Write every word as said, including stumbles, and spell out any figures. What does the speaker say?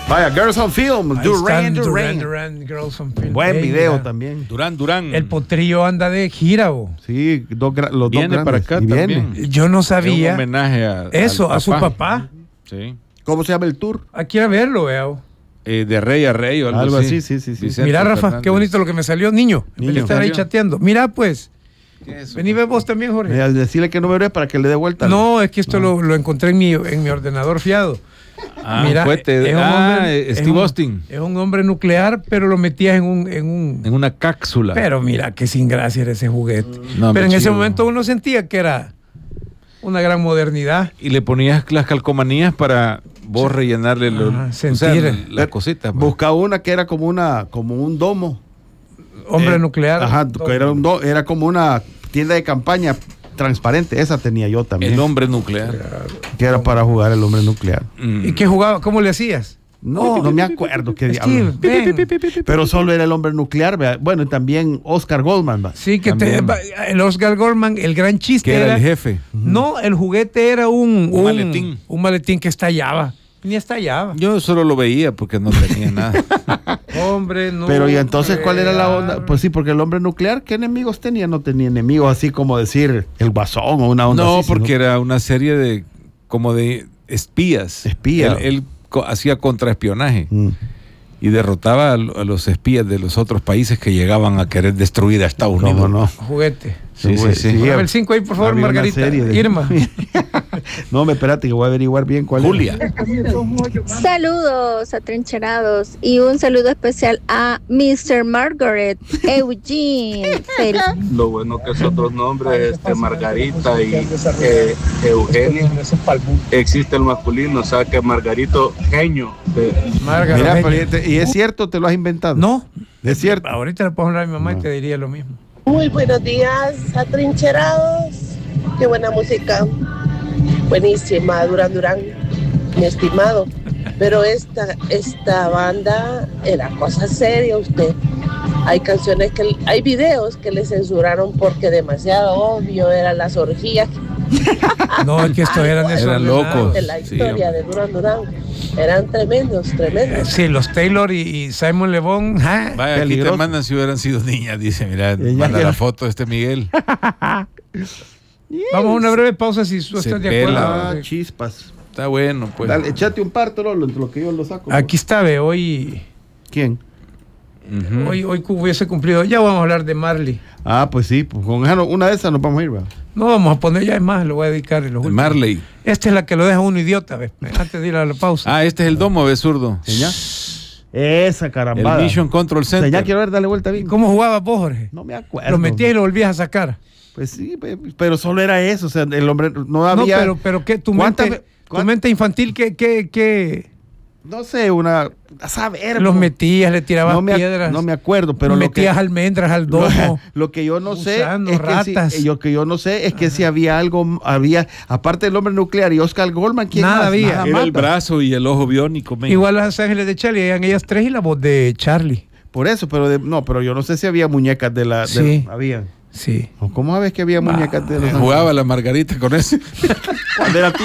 Vaya, Girls on Film, Ahí Duran están Duran. Duran Duran, Girls on Film. Buen Ey, video mira. también. Durán, Durán. El potrillo anda de gira, bo. Sí, dos, gra- los Viene dos para grandes. acá Y también. viene. Yo no Es un sabía homenaje a, eso, al a su papá. Sí. ¿Cómo se llama el tour? Aquí a verlo, veo. Eh, de rey a rey o algo, Algo así. así, sí, sí, sí. Vicente Mira, Rafa, Fernández. qué bonito lo que me salió, niño. Niño. Niño. Estar ahí ¿Salió? chateando. Mira, pues. ¿Qué es eso? Vení, ve vos también, Jorge. Mira, decirle que no me ve para que le dé vuelta. No, es que esto lo, lo encontré en mi, en mi ordenador fiado. Ah, Mira, un cohete. es un Ah, hombre- eh, es Steve un- Austin. Es un hombre nuclear, pero lo metías en un... En un En una cápsula. pero mira, qué sin gracia era ese juguete. No, pero en hombre, ese chido. momento uno sentía que era una gran modernidad. Y le ponías las calcomanías para vos rellenarle lo- Ajá, o sea, sentir. la cosita. pues. Busca una que era como una, como un domo. Hombre Eh, nuclear. Ajá, todo. que era, un do- era como una tienda de campaña transparente. Esa tenía yo también. El hombre nuclear. Que era para jugar el hombre nuclear. Mm. ¿Y qué jugaba? ¿Cómo le hacías? No, no me acuerdo qué Steve, diablo. ven. Pero solo era el hombre nuclear. ¿vea? Bueno, y también Oscar Goldman. ¿va? Sí, que te, También. va- el Oscar Goldman, el gran chiste Que era era... el jefe. No, el juguete era un... Un maletín. Un maletín que estallaba. Ni estallaba. Yo solo lo veía porque no tenía nada. Hombre, no. Pero y entonces, ¿cuál era la onda? Pues sí, porque el hombre nuclear, ¿qué enemigos tenía? No tenía enemigos, así como decir el guasón o una onda No, así, porque sino- era una serie de como de espías. Espía. Él, él co- hacía contraespionaje Mm. y derrotaba a, lo- a los espías de los otros países que llegaban a querer destruir a Estados ¿Cómo Unidos. no? Juguete. Sí, sí, sí. Ponme el cinco ahí, por favor, Había una Margarita. serie de- Irma. No, me espérate que voy a averiguar bien cuál Julia. era. Saludos atrincherados y un saludo especial a mister Margaret Eugene. Fel- Lo bueno que es otros nombres, este, Margarita y eh, Eugenia, existe el masculino, o sea que Margarito Genio. de- Margarita. Mira, pero y te- y es cierto, te lo has inventado. No. Es cierto. Ahorita le puedo hablar a mi mamá No. y te diría lo mismo. Muy buenos días, atrincherados. Qué buena música. Buenísima, Duran Duran, mi estimado. Pero esta, esta banda era cosa seria, usted. Hay canciones que, hay videos que le censuraron porque demasiado obvio eran las orgías No, es que estos eran Eran desordenados. locos. de la Sí, historia hombre. de Duran Duran. Eran tremendos, Eh, tremendos. Sí, los Taylor y, y Simon Le Bon. ¡ja! Vaya, aquí te Peligroso. mandan si hubieran sido niñas, dice, mira, Ella manda que- la foto de este Miguel. Vamos a una breve pausa si tú Se estás de pela. acuerdo. Ah, chispas. Está bueno, pues. Dale, échate un parto, Lolo, entre lo que yo lo saco. Aquí está, ve, hoy, ¿Quién? Ujú. hoy, hoy hubiese cumplido. Ya vamos a hablar de Marley. Ah, pues sí, pues con esa no- una de esas nos vamos a ir, ¿va? No vamos a poner ya, es más, lo voy a dedicar en los De últimos. Marley. Esta es la que lo deja uno idiota, ve, antes de ir a la pausa. Ah, este es el domo, ve zurdo. ¿Señá? Esa El carambada. Mission Control Señá, Center. quiero ver, dale vuelta ¿Y bien. cómo jugabas vos, Jorge? No me acuerdo. Lo metías y lo volvías a sacar. Pues sí, pe- pero solo era eso, o sea, el hombre no No, había... pero, pero ¿qué? Tu ¿Cuántas mente, ve- tu cuán- mente infantil, ¿qué, qué, qué? No sé, una... A saber... Los como- metías, le tirabas no me, ac- piedras. no me acuerdo, pero lo que, metías almendras al lo, domo. lo que yo no sé gusanos, es que ratas. si, lo que yo no sé es que si había algo, había, aparte del hombre nuclear y Oscar Goldman, ¿quién Nada más? había. Nada Era el mata. brazo y el ojo biónico. men. Igual Los Ángeles de Charlie, eran ellas tres y la voz de Charlie. Por eso, pero de- no, pero yo no sé si había muñecas de la... de- Sí. había. Sí. ¿Cómo sabes que había muñecas de los Jugaba la Margarita con ese. Cuando era